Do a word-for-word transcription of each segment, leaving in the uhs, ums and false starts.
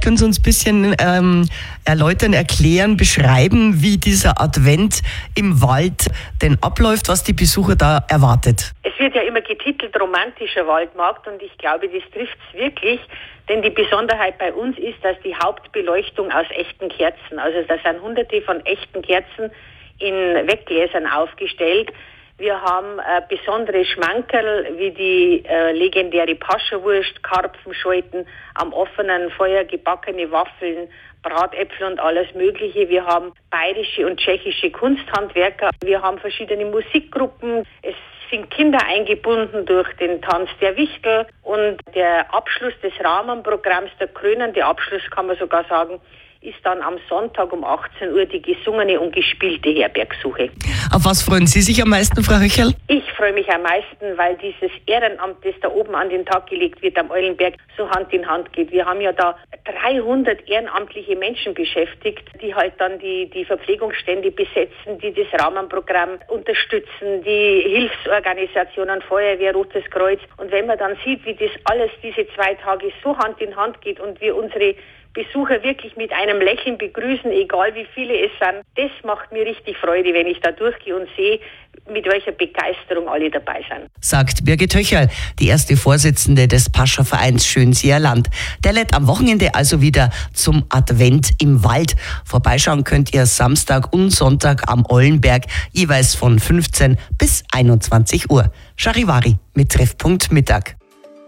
können Sie uns ein bisschen ähm, erläutern, erklären, beschreiben, wie dieser Advent im Wald denn abläuft, was die Besucher da erwartet? Es wird ja immer getitelt romantischer Waldmarkt und ich glaube, das trifft es wirklich, denn die Besonderheit bei uns ist, dass die Hauptbeleuchtung aus echten Kerzen, also da sind hunderte von echten Kerzen in Weggläsern aufgestellt. Wir haben äh, besondere Schmankerl wie die äh, legendäre Pascherwurst, Karpfenschalten, am offenen Feuer gebackene Waffeln, Bratäpfel und alles Mögliche. Wir haben bayerische und tschechische Kunsthandwerker. Wir haben verschiedene Musikgruppen. Es sind Kinder eingebunden durch den Tanz der Wichtel. Und der Abschluss des Rahmenprogramms, der krönende Abschluss kann man sogar sagen, ist dann am Sonntag um achtzehn Uhr die gesungene und gespielte Herbergsuche. Auf was freuen Sie sich am meisten, Frau Röcherl? Ich freue mich am meisten, weil dieses Ehrenamt, das da oben an den Tag gelegt wird am Eulenberg, so Hand in Hand geht. Wir haben ja da dreihundert ehrenamtliche Menschen beschäftigt, die halt dann die, die Verpflegungsstände besetzen, die das Rahmenprogramm unterstützen, die Hilfsorganisationen, Feuerwehr, Rotes Kreuz. Und wenn man dann sieht, wie das alles diese zwei Tage so Hand in Hand geht und wir unsere Besucher wirklich mit einem Lächeln begrüßen, egal wie viele es sind. Das macht mir richtig Freude, wenn ich da durchgehe und sehe, mit welcher Begeisterung alle dabei sind. Sagt Birgit Höcherl, die erste Vorsitzende des Paschervereins Schönseer Land. Der lädt am Wochenende also wieder zum Advent im Wald. Vorbeischauen könnt ihr Samstag und Sonntag am Eulenberg, jeweils von fünfzehn bis einundzwanzig Uhr. Charivari mit Treffpunkt Mittag.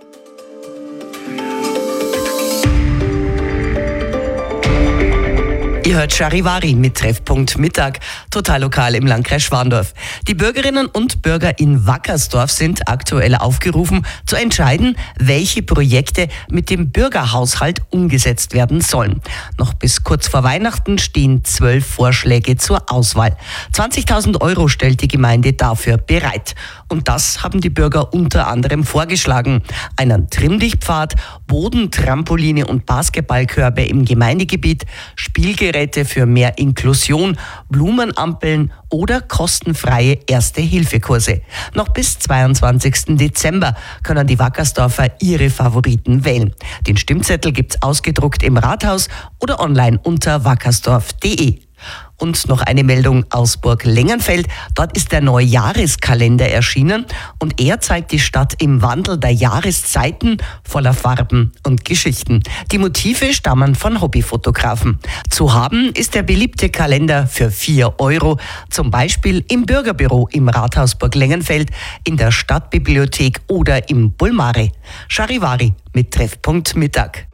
Ihr hört Charivari mit Treffpunkt Mittag, total lokal im Landkreis Schwandorf. Die Bürgerinnen und Bürger in Wackersdorf sind aktuell aufgerufen, zu entscheiden, welche Projekte mit dem Bürgerhaushalt umgesetzt werden sollen. Noch bis kurz vor Weihnachten stehen zwölf Vorschläge zur Auswahl. zwanzigtausend Euro stellt die Gemeinde dafür bereit. Und das haben die Bürger unter anderem vorgeschlagen. Einen Trimmdichtpfad, Bodentrampoline und Basketballkörbe im Gemeindegebiet, Spielgeräte für mehr Inklusion, Blumenampeln oder kostenfreie Erste-Hilfe-Kurse. Noch bis zweiundzwanzigsten Dezember können die Wackersdorfer ihre Favoriten wählen. Den Stimmzettel gibt's ausgedruckt im Rathaus oder online unter wackersdorf punkt de. Und noch eine Meldung aus Burg Lengenfeld. Dort ist der neue Jahreskalender erschienen und er zeigt die Stadt im Wandel der Jahreszeiten voller Farben und Geschichten. Die Motive stammen von Hobbyfotografen. Zu haben ist der beliebte Kalender für vier Euro, zum Beispiel im Bürgerbüro im Rathaus Burg Lengenfeld, in der Stadtbibliothek oder im Bulmare. Charivari mit Treffpunkt Mittag.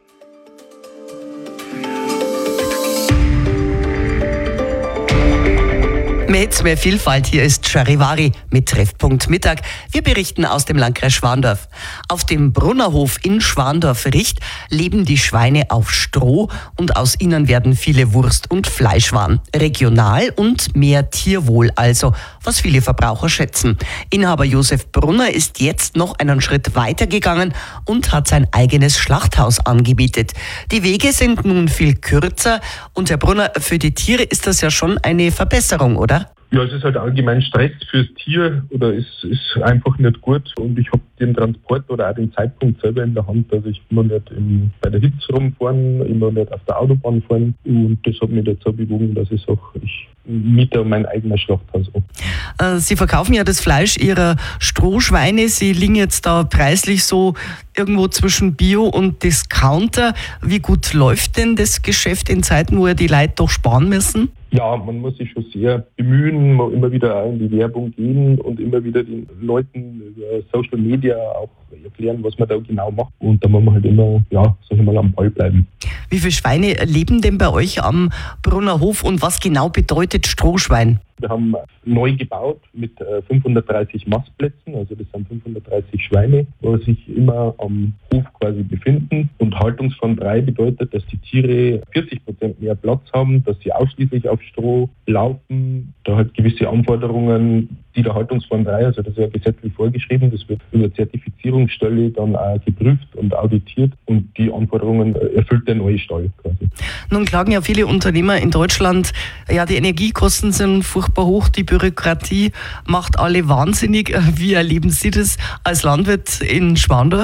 Mehr Hits, mehr Vielfalt. Hier ist Charivari mit Treffpunkt Mittag. Wir berichten aus dem Landkreis Schwandorf. Auf dem Brunnerhof in Schwandorf-Richt leben die Schweine auf Stroh und aus ihnen werden viele Wurst- und Fleischwaren. Regional und mehr Tierwohl also, was viele Verbraucher schätzen. Inhaber Josef Brunner ist jetzt noch einen Schritt weiter gegangen und hat sein eigenes Schlachthaus angebietet. Die Wege sind nun viel kürzer und Herr Brunner, für die Tiere ist das ja schon eine Verbesserung, oder? Ja, es ist halt allgemein Stress fürs Tier oder es ist einfach nicht gut und ich habe den Transport oder auch den Zeitpunkt selber in der Hand. Also ich will nicht im, bei der Hitze rumfahren, immer nicht auf der Autobahn fahren und das hat mich dazu bewogen, dass ich sage, ich miete mein eigenes Schlachthaus an. Sie verkaufen ja das Fleisch Ihrer Strohschweine. Sie liegen jetzt da preislich so irgendwo zwischen Bio und Discounter. Wie gut läuft denn das Geschäft in Zeiten, wo ja die Leute doch sparen müssen? Ja, man muss sich schon sehr bemühen, immer wieder in die Werbung gehen und immer wieder den Leuten über Social Media auch erklären, was man da genau macht. Und da muss man halt immer, ja, sag ich mal, am Ball bleiben. Wie viele Schweine leben denn bei euch am Brunnerhof und was genau bedeutet Strohschwein? Wir haben neu gebaut mit fünfhundertdreißig Mastplätzen, also das sind fünfhundertdreißig Schweine, wo sich immer am Hof quasi befinden. Und haltungsfrei bedeutet, dass die Tiere vierzig Prozent mehr Platz haben, dass sie ausschließlich auf Stroh laufen. Da hat gewisse Anforderungen, die der haltungsfrei, also das ist ja gesetzlich vorgeschrieben, das wird über Zertifizierungsstelle dann auch geprüft und auditiert und die Anforderungen erfüllt der neue Stall quasi. Nun klagen ja viele Unternehmer in Deutschland, ja, die Energiekosten sind furchtbar hoch, die Bürokratie macht alle wahnsinnig. Wie erleben Sie das als Landwirt in Schwandorf?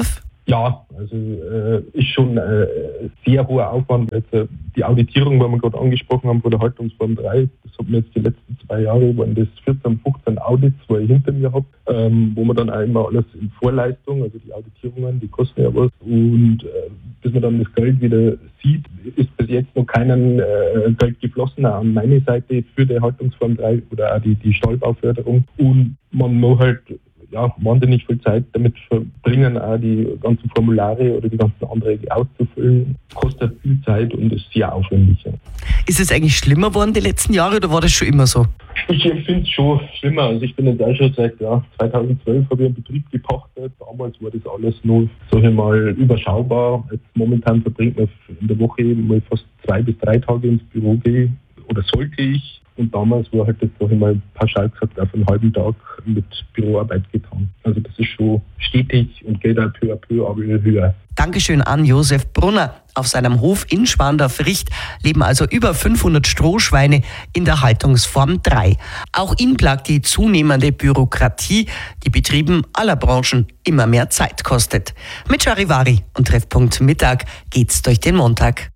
Ja, also äh, ist schon äh, sehr hoher Aufwand. Jetzt, äh, die Auditierung, die wir gerade angesprochen haben, von der Haltungsform drei, das hat mir jetzt die letzten zwei Jahre, waren das vierzehn, fünfzehn Audits, wo ich hinter mir habe, ähm, wo man dann auch immer alles in Vorleistung, also die Auditierungen, die kosten ja was. Und äh, bis man dann das Geld wieder sieht, ist bis jetzt noch kein äh, Geld geflossen, auch an meine Seite für die Haltungsform drei oder auch die, die Stallbauförderung. Und man muss halt ja, wahnsinnig viel Zeit damit verbringen, auch die ganzen Formulare oder die ganzen Anträge auszufüllen. Kostet viel Zeit und ist sehr aufwendig. Ja. Ist es eigentlich schlimmer geworden die letzten Jahre oder war das schon immer so? Ich empfinde es schon schlimmer. Also ich bin jetzt auch schon seit ja, zweitausendzwölf habe ich einen Betrieb gepachtet. Damals war das alles nur, sag ich mal, überschaubar. Jetzt momentan verbringt man in der Woche mal fast zwei bis drei Tage ins Büro gehen oder sollte ich. Und damals war halt das, sag ich mal, pauschal gesagt, auf einen halben Tag mit Büroarbeit getan. Also das ist schon stetig und geht auch peu à peu aber höher. Dankeschön an Josef Brunner. Auf seinem Hof in Schwandorf-Richt leben also über fünfhundert Strohschweine in der Haltungsform drei. Auch ihn plagt die zunehmende Bürokratie, die Betrieben aller Branchen immer mehr Zeit kostet. Mit Charivari und Treffpunkt Mittag geht's durch den Montag.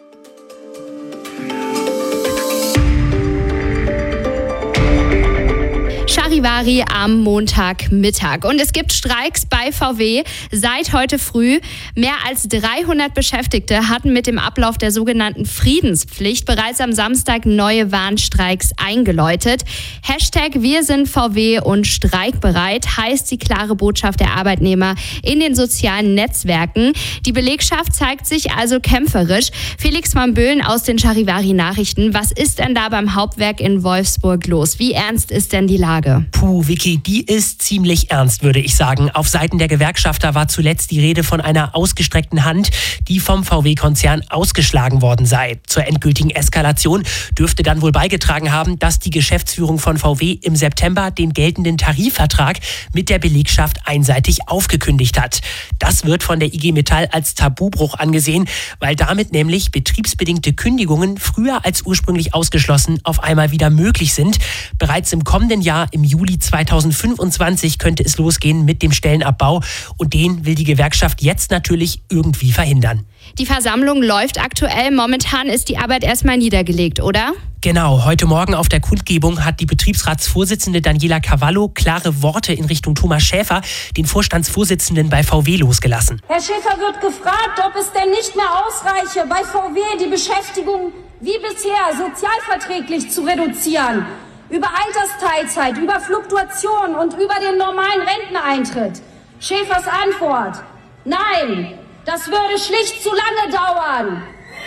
Charivari am Montagmittag. Und es gibt Streiks bei V W seit heute früh. Mehr als dreihundert Beschäftigte hatten mit dem Ablauf der sogenannten Friedenspflicht bereits am Samstag neue Warnstreiks eingeläutet. Hashtag Wir sind V W und streikbereit heißt die klare Botschaft der Arbeitnehmer in den sozialen Netzwerken. Die Belegschaft zeigt sich also kämpferisch. Felix van Böhlen aus den Charivari-Nachrichten. Was ist denn da beim Hauptwerk in Wolfsburg los? Wie ernst ist denn die Lage? Puh, Vicky, die ist ziemlich ernst, würde ich sagen. Auf Seiten der Gewerkschafter war zuletzt die Rede von einer ausgestreckten Hand, die vom V W-Konzern ausgeschlagen worden sei. Zur endgültigen Eskalation dürfte dann wohl beigetragen haben, dass die Geschäftsführung von V W im September den geltenden Tarifvertrag mit der Belegschaft einseitig aufgekündigt hat. Das wird von der I G Metall als Tabubruch angesehen, weil damit nämlich betriebsbedingte Kündigungen früher als ursprünglich ausgeschlossen auf einmal wieder möglich sind. Bereits im kommenden Jahr, im Juli zweitausendfünfundzwanzig, könnte es losgehen mit dem Stellenabbau und den will die Gewerkschaft jetzt natürlich irgendwie verhindern. Die Versammlung läuft aktuell. Momentan ist die Arbeit erstmal niedergelegt, oder? Genau, heute Morgen auf der Kundgebung hat die Betriebsratsvorsitzende Daniela Cavallo klare Worte in Richtung Thomas Schäfer, den Vorstandsvorsitzenden bei V W, losgelassen. Herr Schäfer wird gefragt, ob es denn nicht mehr ausreiche, bei V W die Beschäftigung wie bisher sozialverträglich zu reduzieren. Über Altersteilzeit, über Fluktuation und über den normalen Renteneintritt. Schäfers Antwort: Nein, das würde schlicht zu lange dauern.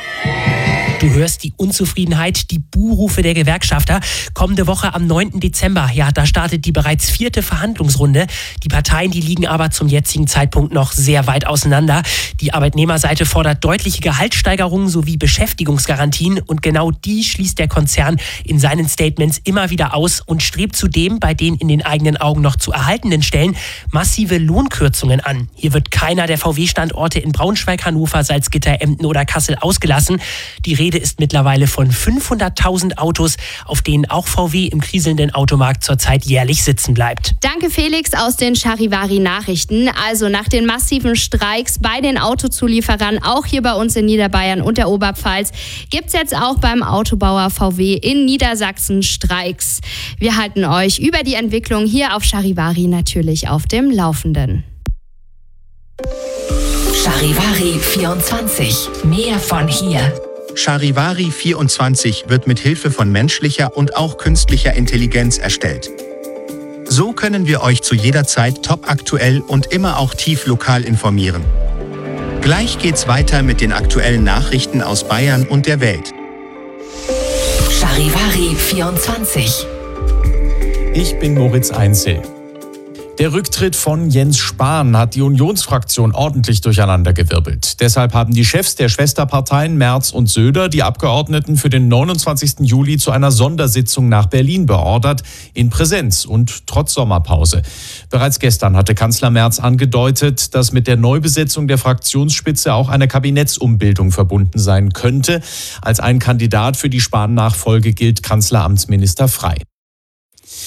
Du hörst die Unzufriedenheit, die Buhrufe der Gewerkschafter. Kommende Woche am neunten Dezember, ja, da startet die bereits vierte Verhandlungsrunde. Die Parteien, die liegen aber zum jetzigen Zeitpunkt noch sehr weit auseinander. Die Arbeitnehmerseite fordert deutliche Gehaltssteigerungen sowie Beschäftigungsgarantien und genau die schließt der Konzern in seinen Statements immer wieder aus und strebt zudem bei den in den eigenen Augen noch zu erhaltenen Stellen massive Lohnkürzungen an. Hier wird keiner der V W-Standorte in Braunschweig, Hannover, Salzgitter, Emden oder Kassel ausgelassen. Die Rede ist mittlerweile von fünfhunderttausend Autos, auf denen auch V W im kriselnden Automarkt zurzeit jährlich sitzen bleibt. Danke Felix aus den Charivari-Nachrichten. Also nach den massiven Streiks bei den Autozulieferern, auch hier bei uns in Niederbayern und der Oberpfalz, gibt es jetzt auch beim Autobauer V W in Niedersachsen Streiks. Wir halten euch über die Entwicklung hier auf Charivari natürlich auf dem Laufenden. Charivari vierundzwanzig. Mehr von hier. Charivari vierundzwanzig wird mit Hilfe von menschlicher und auch künstlicher Intelligenz erstellt. So können wir euch zu jeder Zeit topaktuell und immer auch tief lokal informieren. Gleich geht's weiter mit den aktuellen Nachrichten aus Bayern und der Welt. Charivari vierundzwanzig. Ich bin Moritz Einzel. Der Rücktritt von Jens Spahn hat die Unionsfraktion ordentlich durcheinandergewirbelt. Deshalb haben die Chefs der Schwesterparteien Merz und Söder die Abgeordneten für den neunundzwanzigsten Juli zu einer Sondersitzung nach Berlin beordert, in Präsenz und trotz Sommerpause. Bereits gestern hatte Kanzler Merz angedeutet, dass mit der Neubesetzung der Fraktionsspitze auch eine Kabinettsumbildung verbunden sein könnte. Als ein Kandidat für die Spahn-Nachfolge gilt Kanzleramtsminister Frey.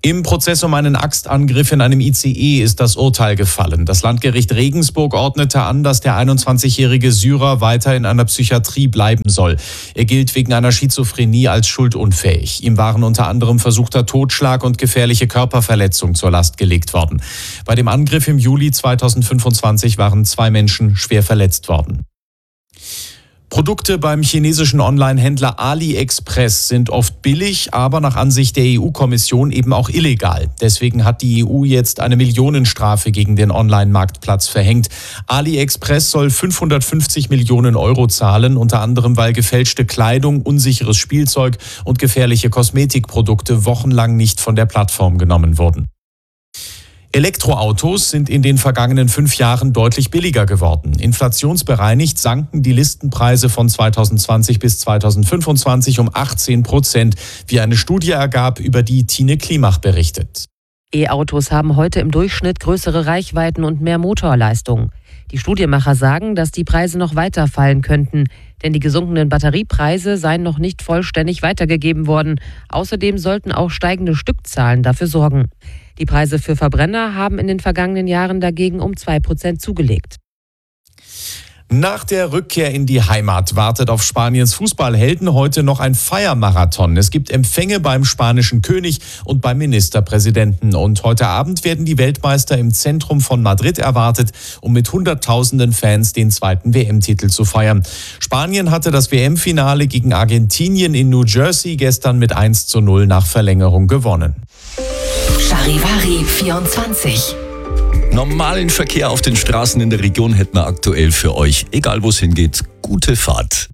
Im Prozess um einen Axtangriff in einem I C E ist das Urteil gefallen. Das Landgericht Regensburg ordnete an, dass der einundzwanzigjährige Syrer weiter in einer Psychiatrie bleiben soll. Er gilt wegen einer Schizophrenie als schuldunfähig. Ihm waren unter anderem versuchter Totschlag und gefährliche Körperverletzung zur Last gelegt worden. Bei dem Angriff im Juli zweitausendfünfundzwanzig waren zwei Menschen schwer verletzt worden. Produkte beim chinesischen Online-Händler AliExpress sind oft billig, aber nach Ansicht der E U-Kommission eben auch illegal. Deswegen hat die E U jetzt eine Millionenstrafe gegen den Online-Marktplatz verhängt. AliExpress soll fünfhundertfünfzig Millionen Euro zahlen, unter anderem weil gefälschte Kleidung, unsicheres Spielzeug und gefährliche Kosmetikprodukte wochenlang nicht von der Plattform genommen wurden. Elektroautos sind in den vergangenen fünf Jahren deutlich billiger geworden. Inflationsbereinigt sanken die Listenpreise von zweitausendzwanzig bis zweitausendfünfundzwanzig um achtzehn Prozent, wie eine Studie ergab, über die Tine Klimach berichtet. E-Autos haben heute im Durchschnitt größere Reichweiten und mehr Motorleistung. Die Studienmacher sagen, dass die Preise noch weiter fallen könnten, denn die gesunkenen Batteriepreise seien noch nicht vollständig weitergegeben worden. Außerdem sollten auch steigende Stückzahlen dafür sorgen. Die Preise für Verbrenner haben in den vergangenen Jahren dagegen um zwei Prozent zugelegt. Nach der Rückkehr in die Heimat wartet auf Spaniens Fußballhelden heute noch ein Feiermarathon. Es gibt Empfänge beim spanischen König und beim Ministerpräsidenten. Und heute Abend werden die Weltmeister im Zentrum von Madrid erwartet, um mit hunderttausenden Fans den zweiten W M-Titel zu feiern. Spanien hatte das W M-Finale gegen Argentinien in New Jersey gestern mit eins zu null nach Verlängerung gewonnen. Charivari vierundzwanzig. Normalen Verkehr auf den Straßen in der Region hätten wir aktuell für euch. Egal wo es hingeht, gute Fahrt.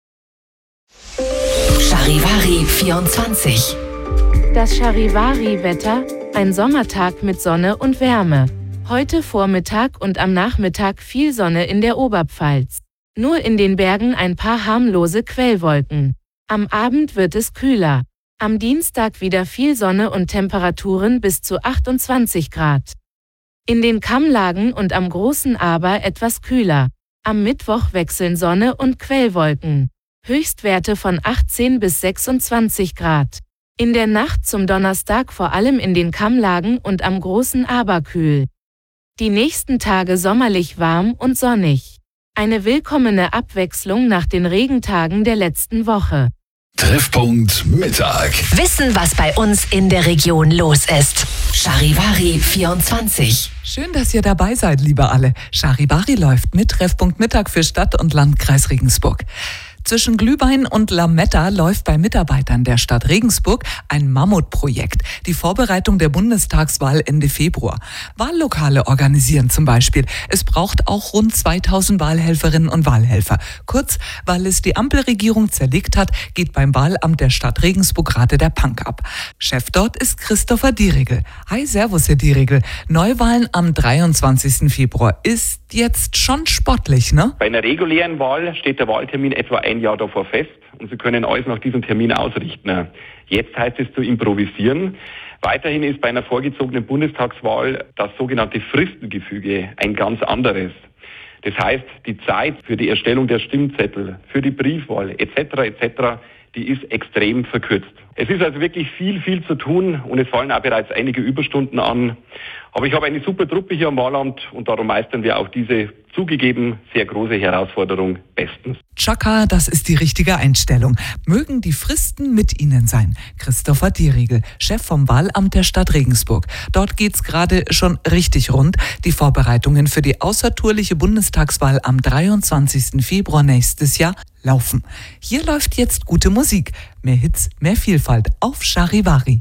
Charivari vierundzwanzig. Das Charivari-Wetter, ein Sommertag mit Sonne und Wärme. Heute Vormittag und am Nachmittag viel Sonne in der Oberpfalz. Nur in den Bergen ein paar harmlose Quellwolken. Am Abend wird es kühler. Am Dienstag wieder viel Sonne und Temperaturen bis zu achtundzwanzig Grad. In den Kammlagen und am Großen Aber etwas kühler. Am Mittwoch wechseln Sonne und Quellwolken. Höchstwerte von achtzehn bis sechsundzwanzig Grad. In der Nacht zum Donnerstag vor allem in den Kammlagen und am Großen Aber kühl. Die nächsten Tage sommerlich warm und sonnig. Eine willkommene Abwechslung nach den Regentagen der letzten Woche. Treffpunkt Mittag. Wissen, was bei uns in der Region los ist. Charivari vierundzwanzig. Schön, dass ihr dabei seid, liebe alle. Charivari läuft mit Treffpunkt Mittag für Stadt und Landkreis Regensburg. Zwischen Glühwein und Lametta läuft bei Mitarbeitern der Stadt Regensburg ein Mammutprojekt. Die Vorbereitung der Bundestagswahl Ende Februar. Wahllokale organisieren zum Beispiel. Es braucht auch rund zweitausend Wahlhelferinnen und Wahlhelfer. Kurz, weil es die Ampelregierung zerlegt hat, geht beim Wahlamt der Stadt Regensburg gerade der Punk ab. Chef dort ist Christopher Dierigel. Hi, servus, Herr Dierigel. Neuwahlen am dreiundzwanzigsten Februar ist jetzt schon sportlich, ne? Bei einer regulären Wahl steht der Wahltermin etwa ein Jahr davor fest und Sie können alles nach diesem Termin ausrichten. Jetzt heißt es zu improvisieren. Weiterhin ist bei einer vorgezogenen Bundestagswahl das sogenannte Fristengefüge ein ganz anderes. Das heißt, die Zeit für die Erstellung der Stimmzettel, für die Briefwahl et cetera et cetera, die ist extrem verkürzt. Es ist also wirklich viel, viel zu tun und es fallen auch bereits einige Überstunden an. Aber ich habe eine super Truppe hier am Wahlamt und darum meistern wir auch diese zugegeben sehr große Herausforderung bestens. Chaka, das ist die richtige Einstellung. Mögen die Fristen mit Ihnen sein. Christopher Dierigel, Chef vom Wahlamt der Stadt Regensburg. Dort geht's gerade schon richtig rund. Die Vorbereitungen für die außertourliche Bundestagswahl am dreiundzwanzigsten Februar nächstes Jahr laufen. Hier läuft jetzt gute Musik. Mehr Hits, mehr Vielfalt auf Charivari.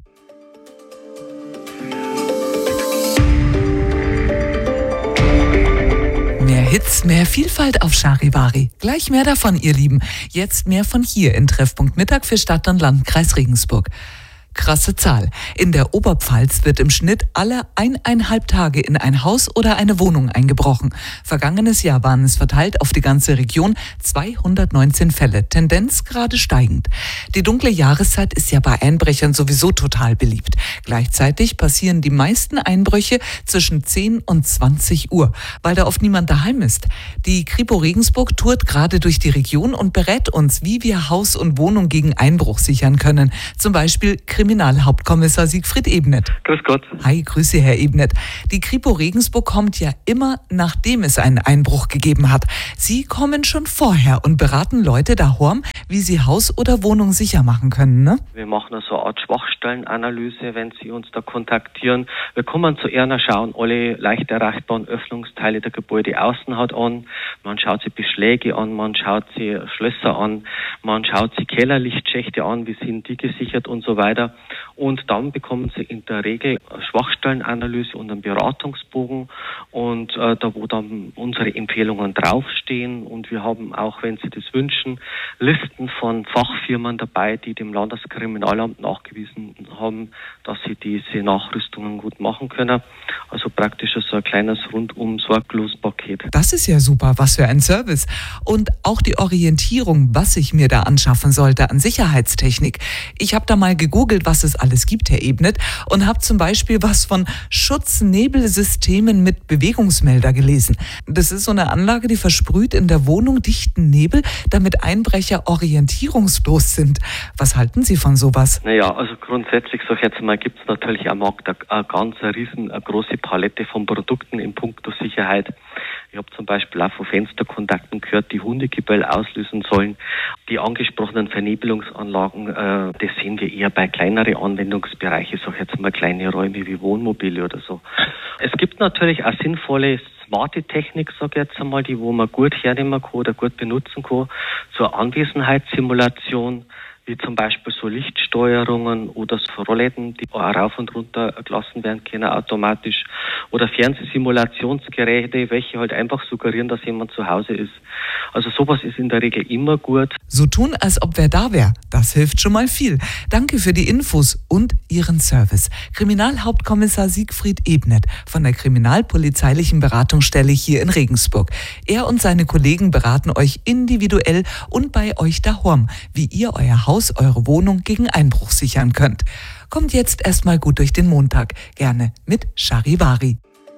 Mehr Hits, mehr Vielfalt auf Charivari. Gleich mehr davon, ihr Lieben. Jetzt mehr von hier in Treffpunkt Mittag für Stadt und Landkreis Regensburg. Krasse Zahl. In der Oberpfalz wird im Schnitt alle eineinhalb Tage in ein Haus oder eine Wohnung eingebrochen. Vergangenes Jahr waren es verteilt auf die ganze Region zweihundertneunzehn Fälle. Tendenz gerade steigend. Die dunkle Jahreszeit ist ja bei Einbrechern sowieso total beliebt. Gleichzeitig passieren die meisten Einbrüche zwischen zehn und zwanzig Uhr, weil da oft niemand daheim ist. Die Kripo Regensburg tourt gerade durch die Region und berät uns, wie wir Haus und Wohnung gegen Einbruch sichern können. Zum Beispiel Kriminalhauptkommissar Siegfried Ebnet. Grüß Gott. Hi, grüße Herr Ebnet. Die Kripo Regensburg kommt ja immer, nachdem es einen Einbruch gegeben hat. Sie kommen schon vorher und beraten Leute daheim, wie sie Haus oder Wohnung sicher machen können, ne? Wir machen so eine Art Schwachstellenanalyse, wenn Sie uns da kontaktieren. Wir kommen zu Ihnen, schauen alle leicht erreichbaren Öffnungsteile der Gebäude Außenhaut an. Man schaut sich Beschläge an, man schaut sich Schlösser an, man schaut sich Kellerlichtschächte an, wie sind die gesichert und so weiter. Und dann bekommen Sie in der Regel eine Schwachstellenanalyse und einen Beratungsbogen und äh, da wo dann unsere Empfehlungen draufstehen. Und wir haben auch, wenn Sie das wünschen, Listen von Fachfirmen dabei, die dem Landeskriminalamt nachgewiesen haben, dass sie diese Nachrüstungen gut machen können. Also praktisch so ein kleines rundum sorglos Paket. Das ist ja super, was für ein Service. Und auch die Orientierung, was ich mir da anschaffen sollte an Sicherheitstechnik. Ich habe da mal gegoogelt, was es alles gibt, Herr Ebnet, und habe zum Beispiel was von Schutznebelsystemen mit Bewegungsmelder gelesen. Das ist so eine Anlage, die versprüht in der Wohnung dichten Nebel, damit Einbrecher orientierungslos sind. Was halten Sie von sowas? Naja, also grundsätzlich, sag ich jetzt mal, gibt es natürlich am Markt eine, eine ganz riesen, eine große Palette von Produkten in puncto Sicherheit. Ich habe zum Beispiel auch von Fensterkontakten gehört, die Hundegebell auslösen sollen. Die angesprochenen Vernebelungsanlagen, äh, das sehen wir eher bei kleineren Anwendungsbereichen, sag ich jetzt mal kleine Räume wie Wohnmobile oder so. Es gibt natürlich auch sinnvolle smarte Technik, sag ich jetzt einmal, die wo man gut hernehmen kann oder gut benutzen kann, zur Anwesenheitssimulation, wie zum Beispiel so Lichtsteuerungen oder so Rollläden, die auch rauf und runter gelassen werden können automatisch, oder Fernsehsimulationsgeräte, welche halt einfach suggerieren, dass jemand zu Hause ist. Also sowas ist in der Regel immer gut. So tun, als ob wer da wäre, das hilft schon mal viel. Danke für die Infos und Ihren Service. Kriminalhauptkommissar Siegfried Ebnet von der Kriminalpolizeilichen Beratungsstelle hier in Regensburg. Er und seine Kollegen beraten euch individuell und bei euch daheim, wie ihr euer Haus, eure Wohnung gegen Einbruch sichern könnt. Kommt jetzt erstmal gut durch den Montag. Gerne mit Charivari.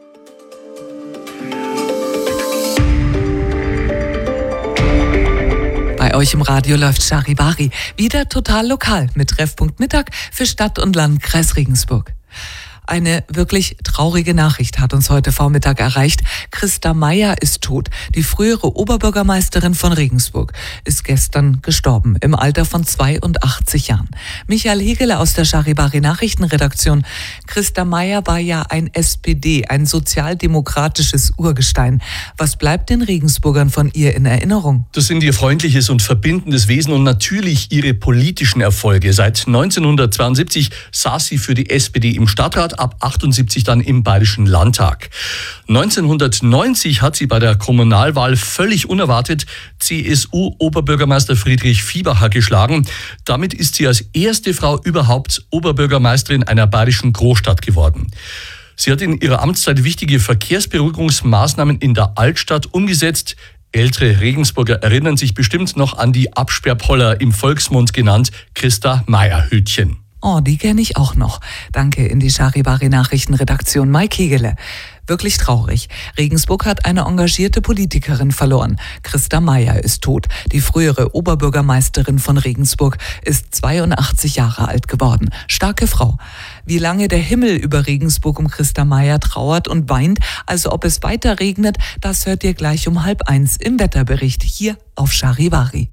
Bei euch im Radio läuft Charivari. Wieder total lokal mit Treffpunkt Mittag für Stadt und Landkreis Regensburg. Eine wirklich traurige Nachricht hat uns heute Vormittag erreicht. Christa Meier ist tot. Die frühere Oberbürgermeisterin von Regensburg ist gestern gestorben, im Alter von zweiundachtzig Jahren. Michael Hegele aus der Charivari Nachrichtenredaktion. Christa Meier war ja ein S P D, ein sozialdemokratisches Urgestein. Was bleibt den Regensburgern von ihr in Erinnerung? Das sind ihr freundliches und verbindendes Wesen und natürlich ihre politischen Erfolge. Seit neunzehnhundertzweiundsiebzig saß sie für die S P D im Stadtrat, ab achtundsiebzig dann im Bayerischen Landtag. neunzehnhundertneunzig hat sie bei der Kommunalwahl völlig unerwartet C S U-Oberbürgermeister Friedrich Fiebacher geschlagen. Damit ist sie als erste Frau überhaupt Oberbürgermeisterin einer bayerischen Großstadt geworden. Sie hat in ihrer Amtszeit wichtige Verkehrsberuhigungsmaßnahmen in der Altstadt umgesetzt. Ältere Regensburger erinnern sich bestimmt noch an die Absperrpoller, im Volksmund genannt Christa Meier-Hütchen. Oh, die kenne ich auch noch. Danke in die Charivari Nachrichtenredaktion Mike Hegele. Wirklich traurig. Regensburg hat eine engagierte Politikerin verloren. Christa Meier ist tot. Die frühere Oberbürgermeisterin von Regensburg ist zweiundachtzig Jahre alt geworden. Starke Frau. Wie lange der Himmel über Regensburg um Christa Meier trauert und weint, also ob es weiter regnet, das hört ihr gleich um halb eins im Wetterbericht hier auf Charivari.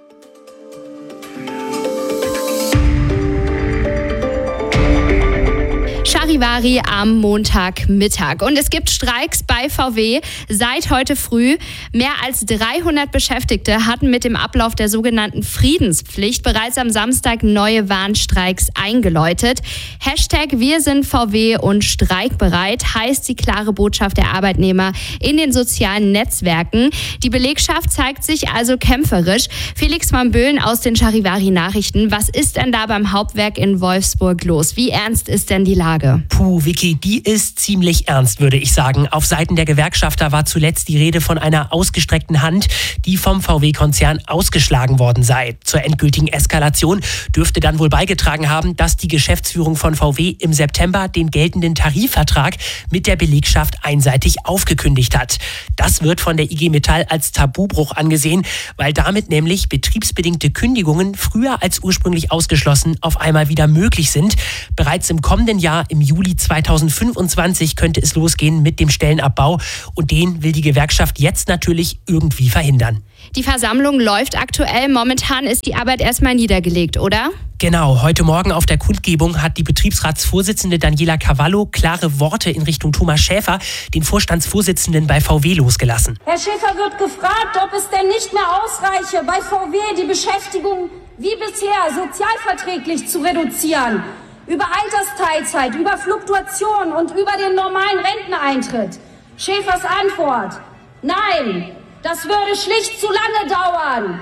Charivari am Montagmittag. Und es gibt Streiks bei V W seit heute früh. Mehr als dreihundert Beschäftigte hatten mit dem Ablauf der sogenannten Friedenspflicht bereits am Samstag neue Warnstreiks eingeläutet. Hashtag Wir sind V W und streikbereit heißt die klare Botschaft der Arbeitnehmer in den sozialen Netzwerken. Die Belegschaft zeigt sich also kämpferisch. Felix van Böhlen aus den Charivari Nachrichten. Was ist denn da beim Hauptwerk in Wolfsburg los? Wie ernst ist denn die Lage? Puh, Vicky, die ist ziemlich ernst, würde ich sagen. Auf Seiten der Gewerkschafter war zuletzt die Rede von einer ausgestreckten Hand, die vom V W-Konzern ausgeschlagen worden sei. Zur endgültigen Eskalation dürfte dann wohl beigetragen haben, dass die Geschäftsführung von V W im September den geltenden Tarifvertrag mit der Belegschaft einseitig aufgekündigt hat. Das wird von der I G Metall als Tabubruch angesehen, weil damit nämlich betriebsbedingte Kündigungen früher als ursprünglich ausgeschlossen auf einmal wieder möglich sind. Bereits im kommenden Jahr, im Juli zweitausendfünfundzwanzig, könnte es losgehen mit dem Stellenabbau. Und den will die Gewerkschaft jetzt natürlich irgendwie verhindern. Die Versammlung läuft aktuell. Momentan ist die Arbeit erstmal niedergelegt, oder? Genau, heute Morgen auf der Kundgebung hat die Betriebsratsvorsitzende Daniela Cavallo klare Worte in Richtung Thomas Schäfer, den Vorstandsvorsitzenden bei V W, losgelassen. Herr Schäfer wird gefragt, ob es denn nicht mehr ausreiche, bei V W die Beschäftigung wie bisher sozialverträglich zu reduzieren. Über Altersteilzeit, über Fluktuation und über den normalen Renteneintritt. Schäfers Antwort: Nein, das würde schlicht zu lange dauern.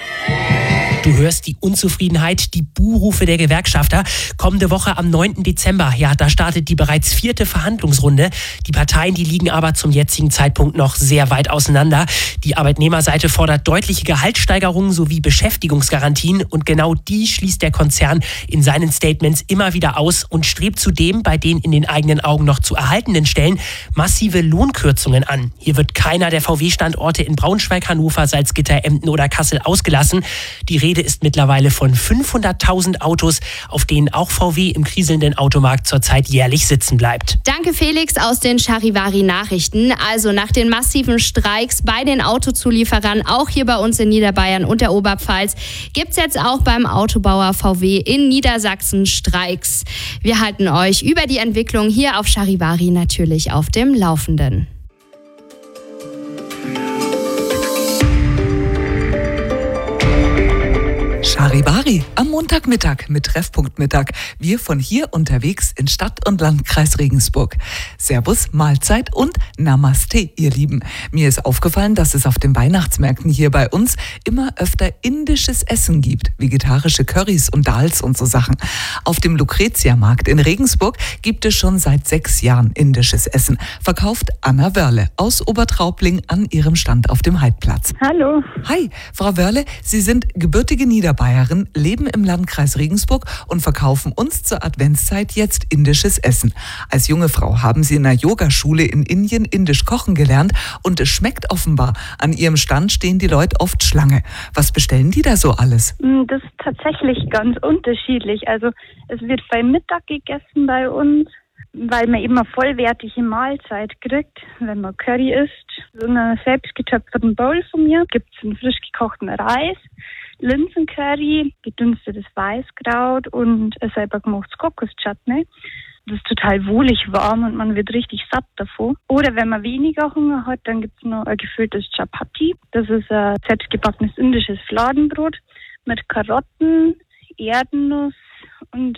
Du hörst die Unzufriedenheit, die Buhrufe der Gewerkschafter. Kommende Woche am neunten Dezember, ja, da startet die bereits vierte Verhandlungsrunde. Die Parteien, die liegen aber zum jetzigen Zeitpunkt noch sehr weit auseinander. Die Arbeitnehmerseite fordert deutliche Gehaltssteigerungen sowie Beschäftigungsgarantien. Und genau die schließt der Konzern in seinen Statements immer wieder aus und strebt zudem bei den in den eigenen Augen noch zu erhaltenen Stellen massive Lohnkürzungen an. Hier wird keiner der V W-Standorte in Braunschweig, Hannover, Salzgitter, Emden oder Kassel ausgelassen. Die Rede ist mittlerweile von fünfhunderttausend Autos, auf denen auch V W im kriselnden Automarkt zurzeit jährlich sitzen bleibt. Danke Felix aus den Charivari-Nachrichten. Also nach den massiven Streiks bei den Autozulieferern, auch hier bei uns in Niederbayern und der Oberpfalz, gibt es jetzt auch beim Autobauer V W in Niedersachsen Streiks. Wir halten euch über die Entwicklung hier auf Charivari natürlich auf dem Laufenden. Charivari am Montagmittag mit Treffpunkt Mittag. Wir von hier unterwegs in Stadt- und Landkreis Regensburg. Servus, Mahlzeit und Namaste, ihr Lieben. Mir ist aufgefallen, dass es auf den Weihnachtsmärkten hier bei uns immer öfter indisches Essen gibt. Vegetarische Currys und Dals und so Sachen. Auf dem Lucretia-Markt in Regensburg gibt es schon seit sechs Jahren indisches Essen. Verkauft Anna Wörle aus Obertraubling an ihrem Stand auf dem Heidplatz. Hallo. Hi, Frau Wörle, Sie sind gebürtige Niederbayerin, leben im Landkreis Regensburg und verkaufen uns zur Adventszeit jetzt indisches Essen. Als junge Frau haben Sie in einer Yogaschule in Indien indisch kochen gelernt und es schmeckt offenbar. An Ihrem Stand stehen die Leute oft Schlange. Was bestellen die da so alles? Das ist tatsächlich ganz unterschiedlich. Also es wird beim Mittag gegessen bei uns, weil man eben eine vollwertige Mahlzeit kriegt, wenn man Curry isst. So in einer selbstgetöpferten Bowl von mir gibt es einen frisch gekochten Reis, Linsencurry, gedünstetes Weißkraut und ein selber gemachtes Kokoschutney. Das ist total wohlig warm und man wird richtig satt davon. Oder wenn man weniger Hunger hat, dann gibt es noch ein gefülltes Chapati. Das ist ein selbstgebackenes indisches Fladenbrot mit Karotten, Erdennuss und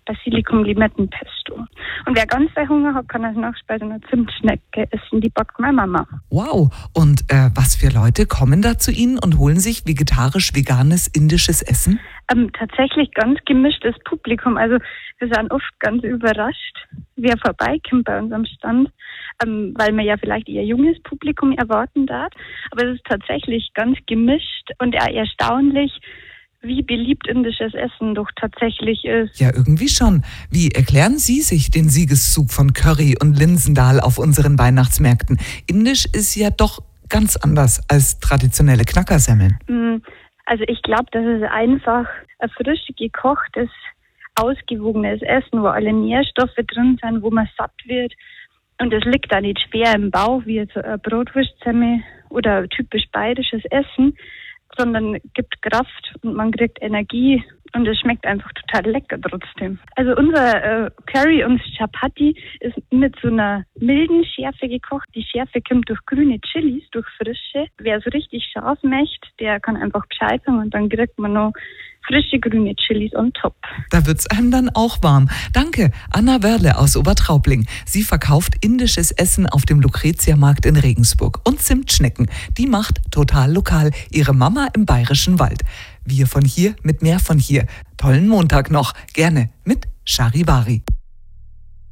Basilikum-Limettenpesto. Und wer ganz viel Hunger hat, kann als Nachspeise eine Zimtschnecke essen, die backt meine Mama. Wow, und äh, was für Leute kommen da zu Ihnen und holen sich vegetarisch-veganes indisches Essen? Ähm, tatsächlich ganz gemischtes Publikum. Also wir sind oft ganz überrascht, wer vorbeikommt bei unserem Stand, ähm, weil man ja vielleicht eher junges Publikum erwarten darf. Aber es ist tatsächlich ganz gemischt und eher erstaunlich, wie beliebt indisches Essen doch tatsächlich ist. Ja, irgendwie schon. Wie erklären Sie sich den Siegeszug von Curry und Linsendahl auf unseren Weihnachtsmärkten? Indisch ist ja doch ganz anders als traditionelle Knackersemmeln. Also ich glaube, das ist einfach ein frisch gekochtes, ausgewogenes Essen, wo alle Nährstoffe drin sind, wo man satt wird. Und es liegt da nicht schwer im Bauch, wie jetzt eine Brotwurstsemmel oder typisch bayerisches Essen, sondern gibt Kraft und man kriegt Energie und es schmeckt einfach total lecker trotzdem. Also unser äh, Curry und Chapati ist mit so einer milden Schärfe gekocht. Die Schärfe kommt durch grüne Chilis, durch frische. Wer so richtig scharf möchte, der kann einfach Bescheid sagen und dann kriegt man noch frische grüne Chilis on top. Da wird's einem dann auch warm. Danke, Anna Wörle aus Obertraubling. Sie verkauft indisches Essen auf dem Lucretia-Markt in Regensburg und Zimtschnecken. Die macht total lokal ihre Mama im Bayerischen Wald. Wir von hier mit mehr von hier. Tollen Montag noch. Gerne mit Charivari.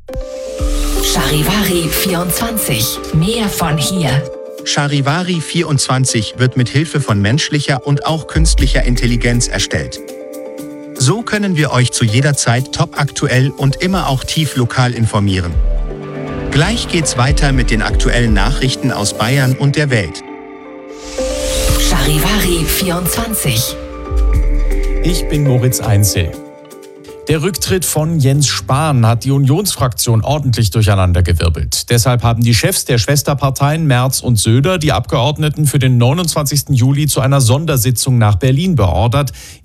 Charivari vierundzwanzig. Mehr von hier. Charivari vierundzwanzig wird mit Hilfe von menschlicher und auch künstlicher Intelligenz erstellt. So können wir euch zu jeder Zeit topaktuell und immer auch tief lokal informieren. Gleich geht's weiter mit den aktuellen Nachrichten aus Bayern und der Welt. Charivari vierundzwanzig. Ich bin Moritz Einzel. Der Rücktritt von Jens Spahn hat die Unionsfraktion ordentlich durcheinandergewirbelt. Deshalb haben die Chefs der Schwesterparteien Merz und Söder die Abgeordneten für den neunundzwanzigsten Juli zu einer Sondersitzung nach Berlin beordert.